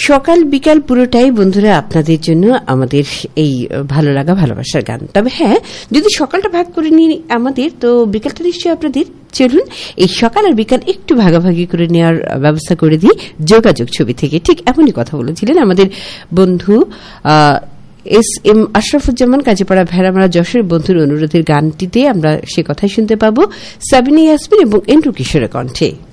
সকাল বিকাল পুরোটাই বন্ধুরা আপনাদের জন্য আমাদের এই ভালো লাগা ভালোবাসার গান। তবে হ্যাঁ, যদি সকালটা ভাগ করে নিই আমাদের, তো বিকালটা নিশ্চয়ই আপনাদের। চলুন এই সকাল আর বিকাল একটু ভাগাভাগি করে নেওয়ার ব্যবস্থা করে দিই যোগাযোগ ছবি থেকে। ঠিক এমনই কথা বলেছিলেন আমাদের বন্ধু এস.এম. আশরাফুজ্জামান, কাজীপাড়া ভেড়ামারা যশোর বন্ধুর অনুরোধের গানটিতে আমরা সে কথাই শুনতে পাবো সাবিনা ইয়াসমিন এবং এন্ড্রু কিশোরের কণ্ঠে।